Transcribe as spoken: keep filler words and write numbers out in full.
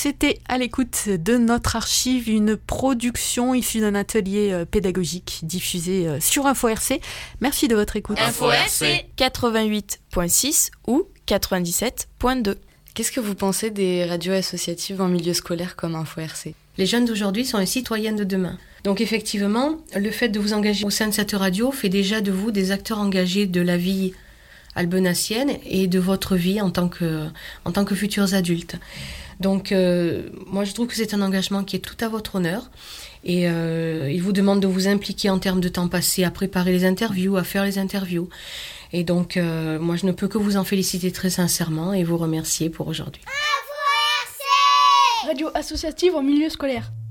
C'était à l'écoute de notre archive, une production issue d'un atelier pédagogique diffusé sur Info R C. Merci de votre écoute. Info R C quatre-vingt-huit point six ou quatre-vingt-dix-sept point deux. Qu'est-ce que vous pensez des radios associatives en milieu scolaire comme Info R C ? Les jeunes d'aujourd'hui sont les citoyens de demain. Donc effectivement, le fait de vous engager au sein de cette radio fait déjà de vous des acteurs engagés de la vie albenacienne et de votre vie en tant que, en tant que futurs adultes. Donc euh, moi je trouve que c'est un engagement qui est tout à votre honneur et euh, il vous demande de vous impliquer en termes de temps passé à préparer les interviews, à faire les interviews. Et donc euh, moi je ne peux que vous en féliciter très sincèrement et vous remercier pour aujourd'hui. Radio associative en milieu scolaire.